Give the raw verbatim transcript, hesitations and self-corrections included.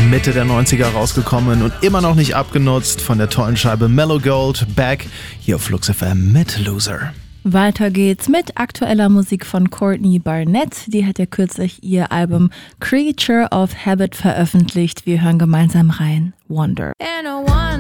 Mitte der neunziger rausgekommen und immer noch nicht abgenutzt von der tollen Scheibe Mellow Gold. Back hier auf Flux F M mit Loser. Weiter geht's mit aktueller Musik von Courtney Barnett. Die hat ja kürzlich ihr Album Creature of Habit veröffentlicht. Wir hören gemeinsam rein. Wonder.